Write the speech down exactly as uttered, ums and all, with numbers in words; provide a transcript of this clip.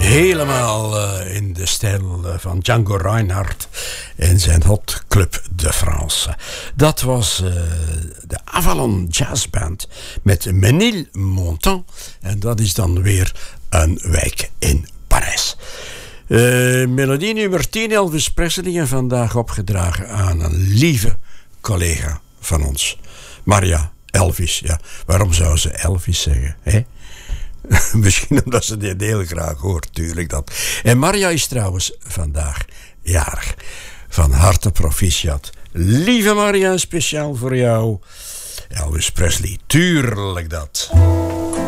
Helemaal uh, in de stijl uh, van Django Reinhardt en zijn Hot Club de France. Dat was uh, de Avalon Jazz Band met Ménilmontant. En dat is dan weer een wijk in Parijs. Uh, melodie nummer tien, Elvis Presley, en vandaag opgedragen aan een lieve collega van ons. Maria Elvis, ja. Waarom zou ze Elvis zeggen, hè? Misschien omdat ze dit heel graag hoort, tuurlijk dat. En Maria is trouwens vandaag jarig. Van harte proficiat. Lieve Maria, speciaal voor jou. Elvis Presley, tuurlijk dat.